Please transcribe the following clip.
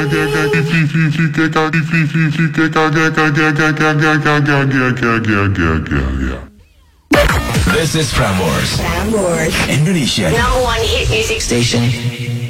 This is Prambors, Indonesia #1 hit music station.